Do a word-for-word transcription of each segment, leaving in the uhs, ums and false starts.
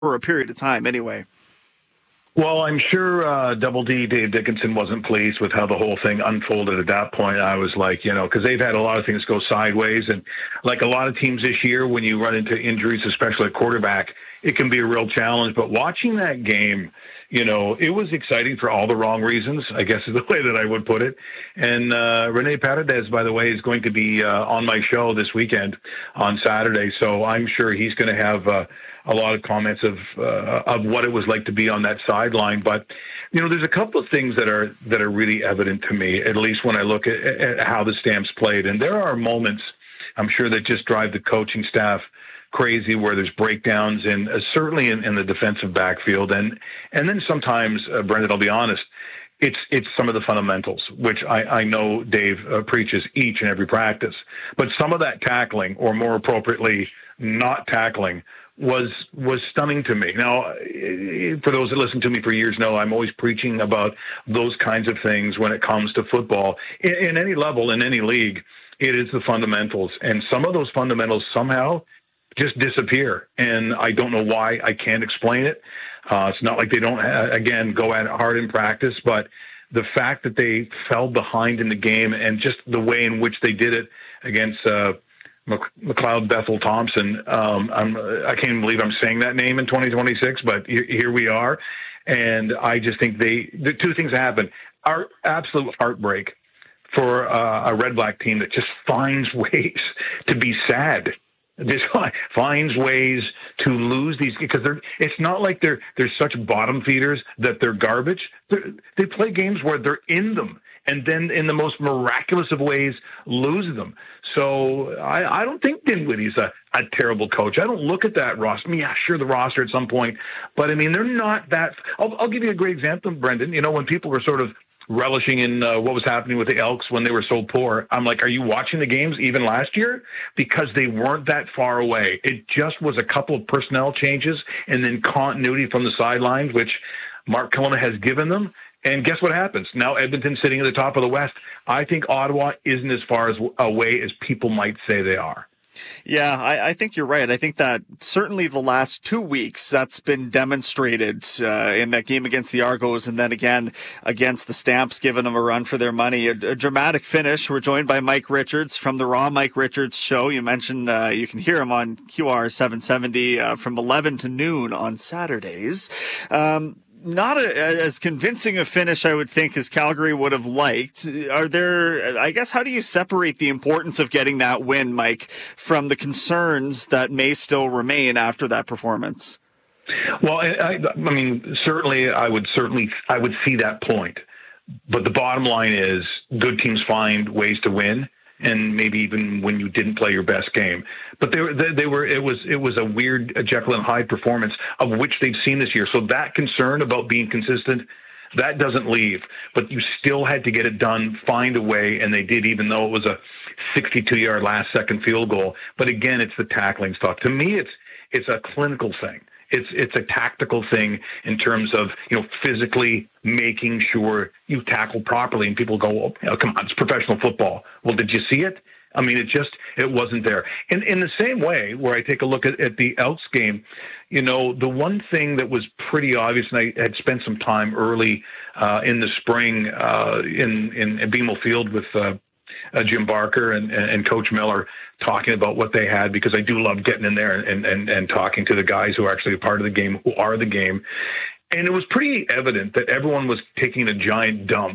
for a period of time anyway. Well, I'm sure uh, Double D, Dave Dickinson, wasn't pleased with how the whole thing unfolded at that point. I was like, you know, because they've had a lot of things go sideways. And like a lot of teams this year, when you run into injuries, especially at quarterback, it can be a real challenge. But watching that game, you know, it was exciting for all the wrong reasons, I guess is the way that I would put it. And uh, Rene Paredes, by the way, is going to be uh, on my show this weekend on Saturday. So I'm sure he's going to have uh, a lot of comments of uh, of what it was like to be on that sideline. But, you know, there's a couple of things that are that are really evident to me, at least when I look at, at how the Stamps played. And there are moments, I'm sure, that just drive the coaching staff crazy, where there's breakdowns in uh, certainly in, in the defensive backfield, and and then sometimes, uh, Brendan, I'll be honest, it's it's some of the fundamentals, which I, I know Dave uh, preaches each and every practice. But some of that tackling, or more appropriately, not tackling, was was stunning to me. Now, for those that listen to me for years know I'm always preaching about those kinds of things when it comes to football in, in any level, in any league. It is the fundamentals, and some of those fundamentals somehow just disappear. And I don't know why. I can't explain it. Uh, it's not like they don't, uh, again, go at it hard in practice, but the fact that they fell behind in the game and just the way in which they did it against uh, McLeod Bethel Thompson, um, I'm, I can't even believe I'm saying that name in twenty twenty-six, but here we are. And I just think they, the two things happen. Our absolute heartbreak for uh, a Red-Black team that just finds ways to be sad. This finds ways to lose these, because they're, it's not like they're they're such bottom feeders that they're garbage. They're, they play games where they're in them, and then in the most miraculous of ways lose them. So I, I don't think Dinwiddie's a, a terrible coach. I don't look at that roster. I mean, yeah, sure, the roster at some point, but I mean, they're not that. I'll, I'll give you a great example, Brendan. You know, when people were sort of relishing in uh, what was happening with the Elks when they were so poor, I'm like, are you watching the games even last year? Because they weren't that far away. It just was a couple of personnel changes and then continuity from the sidelines, which Mark Kelowna has given them. And guess what happens? Now Edmonton's sitting at the top of the West. I think Ottawa isn't as far as away as people might say they are. Yeah, I, I think you're right. I think that certainly the last two weeks that's been demonstrated uh, in that game against the Argos, and then again against the Stamps, giving them a run for their money. A, a dramatic finish. We're joined by Mike Richards from the Raw Mike Richards Show. You mentioned uh, you can hear him on Q R seven seventy uh, from eleven to noon on Saturdays. Um, Not a, as convincing a finish, I would think, as Calgary would have liked. Are there, I guess, how do you separate the importance of getting that win, Mike, from the concerns that may still remain after that performance? Well, I, I mean, certainly, I would certainly, I would see that point. But the bottom line is, good teams find ways to win, and maybe even when you didn't play your best game. But they were, they, they were, it was, it was a weird Jekyll and Hyde performance, of which they've seen this year. So that concern about being consistent, that doesn't leave. But you still had to get it done, find a way, and they did, even though it was a sixty-two-yard last-second field goal. But again, it's the tackling stuff. To me, it's it's a clinical thing. It's it's a tactical thing in terms of, you know, physically making sure you tackle properly. And people go, well, you know, come on, it's professional football. Well, did you see it? I mean, it just, it wasn't there. In in the same way, where I take a look at, at the Elks game, you know, the one thing that was pretty obvious, and I had spent some time early uh, in the spring uh, in, in, in BMO Field with uh, uh, Jim Barker and, and Coach Miller, talking about what they had, because I do love getting in there and, and, and talking to the guys who are actually a part of the game, who are the game. And it was pretty evident that everyone was taking a giant dump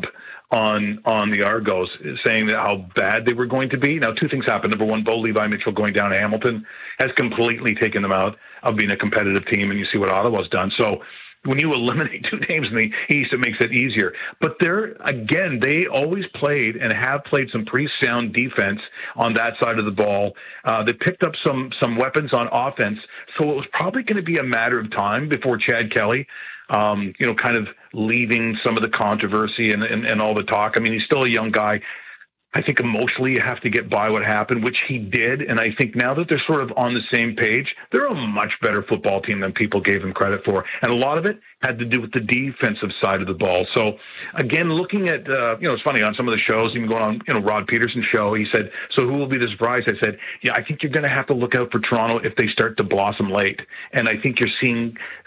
on on the Argos, saying that how bad they were going to be. Now, two things happened. Number one, Bo Levi Mitchell going down to Hamilton has completely taken them out of being a competitive team, and you see what Ottawa's done. So when you eliminate two teams in the East, it makes it easier. But they're, again, they always played and have played some pretty sound defense on that side of the ball. Uh, they picked up some some weapons on offense, so it was probably going to be a matter of time before Chad Kelly, um, you know, kind of leaving some of the controversy and, and, and all the talk. I mean, he's still a young guy. I think emotionally you have to get by what happened, which he did. And I think now that they're sort of on the same page, they're a much better football team than people gave them credit for. And a lot of it had to do with the defensive side of the ball. So again, looking at, uh, you know, it's funny on some of the shows, even going on, you know, Rod Peterson's show, he said, so who will be the surprise? I said, yeah, I think you're going to have to look out for Toronto if they start to blossom late. And I think you're seeing